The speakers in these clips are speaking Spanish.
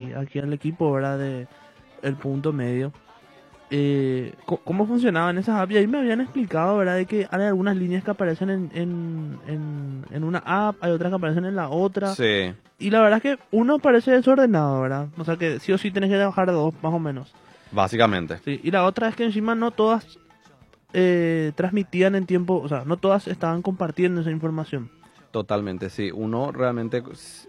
aquí al equipo, ¿verdad? De el punto medio. Cómo funcionaban esas apps. Y ahí me habían explicado, ¿verdad? De que hay algunas líneas que aparecen en una app, hay otras que aparecen en la otra. Sí, Y la verdad es que uno parece desordenado, ¿verdad? O sea que sí o sí tenés que bajar dos, más o menos. básicamente. Sí, y la otra es que encima no todas transmitían en tiempo, o sea, no todas estaban compartiendo esa información. Totalmente, sí. Uno realmente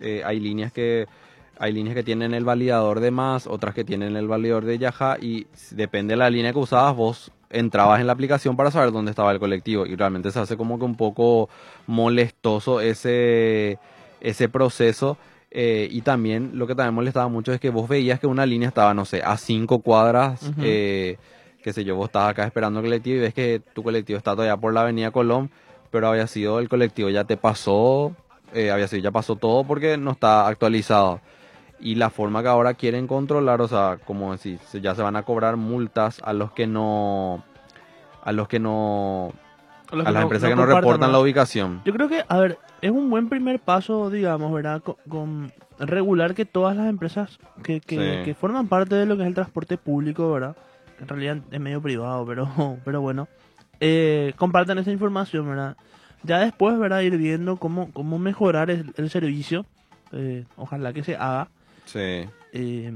hay líneas que tienen el validador de más, otras que tienen el validador de Yaha y depende de la línea que usabas, vos entrabas en la aplicación para saber dónde estaba el colectivo y realmente se hace como que un poco molestoso ese proceso. Y también lo que también molestaba mucho es que vos veías que una línea estaba, no sé, a 5 cuadras, Ujú. qué sé yo, vos estabas acá esperando el colectivo y ves que tu colectivo está todavía por la avenida Colón, pero había sido el colectivo ya te pasó, había sido ya pasó todo porque no está actualizado. Y la forma que ahora quieren controlar, o sea, como decir, ya se van a cobrar multas a los que no, A los a que las no, empresas no que no compartan, reportan la ¿verdad? ubicación. Yo creo que, a ver, es un buen primer paso, digamos, ¿verdad? Con regular que todas las empresas Sí, que forman parte de lo que es el transporte público, ¿verdad? En realidad es medio privado, pero bueno, compartan esa información, ¿verdad? Ya después, ¿verdad? Ir viendo cómo mejorar el servicio. Ojalá que se haga. sí, eh,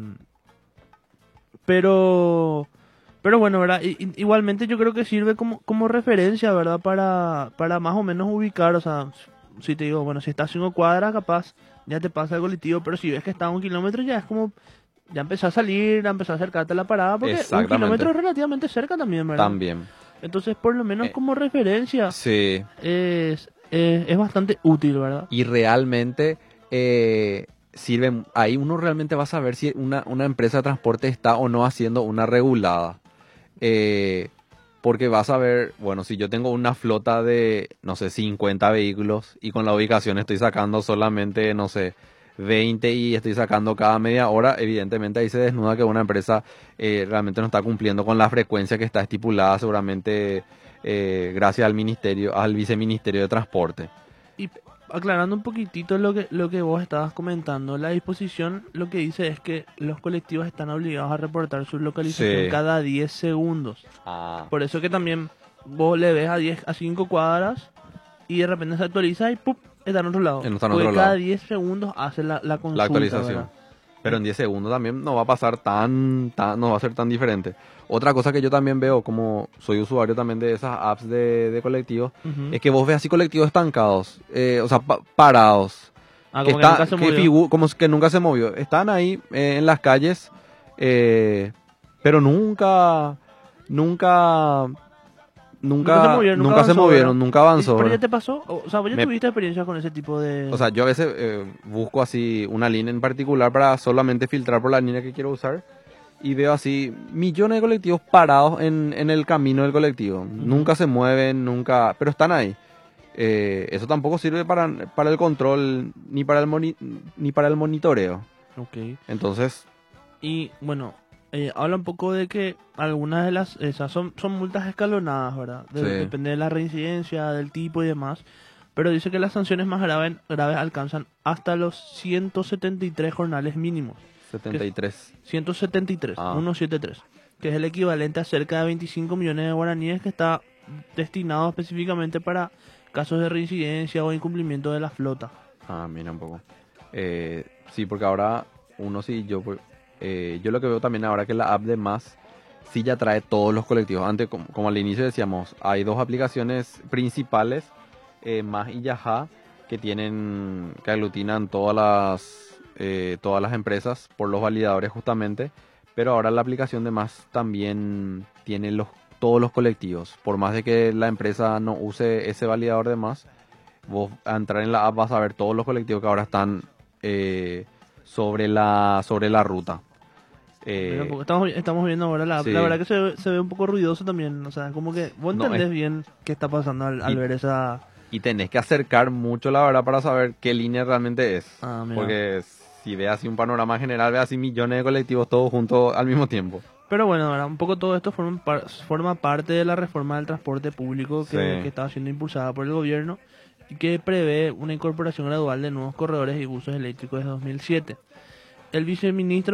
pero... Pero bueno, ¿verdad? Igualmente yo creo que sirve como referencia, ¿verdad? Para más o menos ubicar, o sea, si te digo, bueno, si estás a 5 cuadras, capaz ya te pasa el colectivo, pero si ves que está a 1 kilómetro, ya es como, ya empezás a salir, ya empezás a acercarte a la parada, porque 1 kilómetro exactamente, es relativamente cerca también, ¿verdad? también. Entonces, por lo menos Eh, como referencia, sí, es bastante útil, ¿verdad? y realmente sirve, ahí uno realmente va a saber si una empresa de transporte está o no haciendo una regulada. Eh, Porque vas a ver, bueno, si yo tengo una flota de, no sé, 50 vehículos y con la ubicación estoy sacando solamente, no sé, 20 y estoy sacando cada media hora, evidentemente ahí se desnuda que una empresa realmente no está cumpliendo con la frecuencia que está estipulada seguramente gracias al ministerio, al viceministerio de Transporte. Y aclarando un poquitito lo que vos estabas comentando, la disposición lo que dice es que los colectivos están obligados a reportar su localización Sí. cada 10 segundos. Ah, Por eso que también vos le ves a 5 cuadras y de repente se actualiza y ¡pum! Está en otro lado. está en Porque otro cada lado. 10 segundos hace la La consulta, ¿verdad? actualización. Pero en 10 segundos también no va a pasar no va a ser tan diferente. Otra cosa que yo también veo, como soy usuario también de esas apps de colectivos, Ujú. es que vos ves así colectivos estancados, o sea, parados, Ah, como que nunca se movió. como que nunca se movió. Están ahí en las calles, pero nunca, Nunca se movieron, nunca nunca se avanzó, ¿verdad? movieron, nunca avanzó, ¿Pero ya ¿verdad? te pasó? O sea, vos ya Me tuviste experiencia con ese tipo O de... sea, yo a veces busco así una línea en particular para solamente filtrar por la línea que quiero usar y veo así millones de colectivos parados en el camino del colectivo. Ujú. Nunca se mueven, nunca, pero están ahí. Eso tampoco sirve para el control ni para ni para el monitoreo. Ok. Entonces, Y bueno, habla un poco de que algunas de esas son multas escalonadas, ¿verdad? sí, Depende de la reincidencia, del tipo y demás. Pero dice que las sanciones más graves alcanzan hasta los 173 jornales mínimos. Que es 73. 173, Ah, 173. Que es el equivalente a cerca de 25 millones de guaraníes que está destinado específicamente para casos de reincidencia o incumplimiento de la flota. mira un poco. Sí, porque ahora uno sí, yo lo que veo también ahora que la app de Más sí ya trae todos los colectivos. Antes, como al inicio decíamos, hay dos aplicaciones principales, Más y Yaha, que aglutinan todas las empresas por los validadores justamente. Pero ahora la aplicación de Más también tiene todos los colectivos. Por más de que la empresa no use ese validador de Más, vos a entrar en la app vas a ver todos los colectivos que ahora están sobre la ruta. Mira, Eh, porque estamos viendo ahora la sí, verdad que se ve un poco ruidoso también. O sea, como que vos no, entendés bien qué está pasando al y, ver esa... y tenés que acercar mucho la verdad para saber qué línea realmente es. Ah, mira. Porque si ves así un panorama general, ves así millones de colectivos todos juntos al mismo tiempo. Pero bueno, ahora un poco todo esto forma parte de la reforma del transporte público Sí. que estaba siendo impulsada por el gobierno y que prevé una incorporación gradual de nuevos corredores y buses eléctricos desde 2007. El viceministro